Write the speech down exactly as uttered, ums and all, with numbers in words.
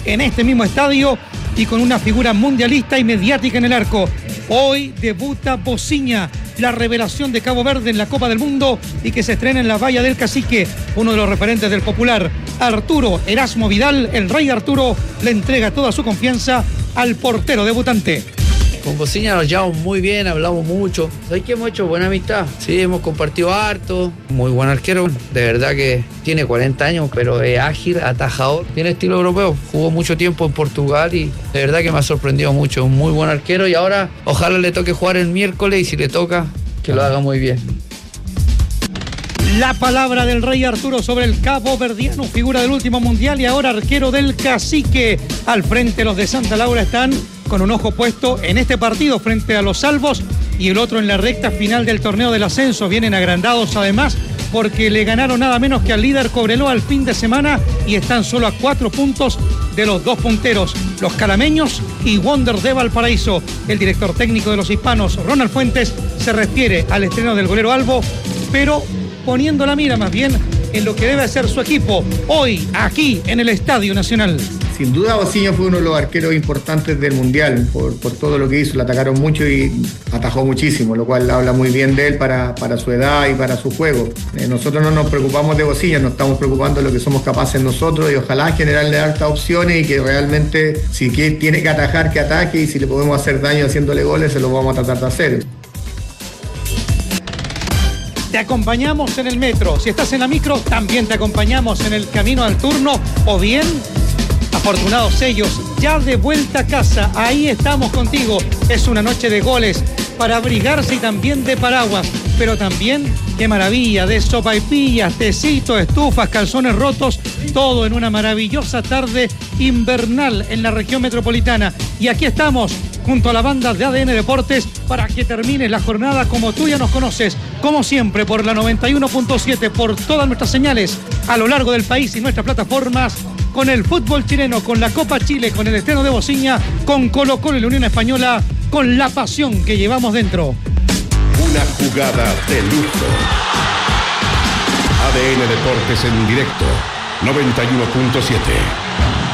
en este mismo estadio y con una figura mundialista y mediática en el arco. Hoy debuta Bociña, la revelación de Cabo Verde en la Copa del Mundo y que se estrena en la Valla del Cacique, uno de los referentes del Popular. Arturo Erasmo Vidal, el Rey Arturo, le entrega toda su confianza al portero debutante. Con Bociña nos llevamos muy bien, hablamos mucho. Hoy que hemos hecho buena amistad. Sí, hemos compartido harto. Muy buen arquero. De verdad que tiene cuarenta años, pero es ágil, atajador. Tiene estilo europeo. Jugó mucho tiempo en Portugal y de verdad que me ha sorprendido mucho. Un muy buen arquero y ahora ojalá le toque jugar el miércoles y si le toca, que lo haga muy bien. La palabra del Rey Arturo sobre el Cabo Verdiano, figura del último mundial y ahora arquero del Cacique. Al frente los de Santa Laura están con un ojo puesto en este partido frente a los Salvos y el otro en la recta final del torneo del ascenso. Vienen agrandados además porque le ganaron nada menos que al líder Cobreloa al fin de semana y están solo a cuatro puntos de los dos punteros, los calameños y Wonder de Valparaíso. El director técnico de los hispanos, Ronald Fuentes, se refiere al estreno del golero Albo, pero poniendo la mira más bien en lo que debe hacer su equipo hoy aquí en el Estadio Nacional. Sin duda Bociña fue uno de los arqueros importantes del Mundial por, por todo lo que hizo, le atacaron mucho y atajó muchísimo, lo cual habla muy bien de él para, para su edad y para su juego. Eh, nosotros no nos preocupamos de Bociña, nos estamos preocupando de lo que somos capaces nosotros y ojalá generarle hartas opciones y que realmente si tiene que atajar, que ataque y si le podemos hacer daño haciéndole goles, se lo vamos a tratar de hacer. Te acompañamos en el metro, si estás en la micro también te acompañamos en el camino al turno o bien, afortunados ellos, ya de vuelta a casa, ahí estamos contigo. Es una noche de goles para abrigarse y también de paraguas, pero también, qué maravilla, de sopaipillas, tecitos, estufas, calzones rotos, todo en una maravillosa tarde invernal en la región metropolitana. Y aquí estamos, junto a la banda de A D N Deportes, para que termine la jornada como tú ya nos conoces, como siempre por la noventa y uno punto siete, por todas nuestras señales a lo largo del país y nuestras plataformas, con el fútbol chileno, con la Copa Chile, con el estreno de Bociña, con Colo Colo y la Unión Española, con la pasión que llevamos dentro. Una jugada de lujo. A D N Deportes en directo, noventa y uno punto siete.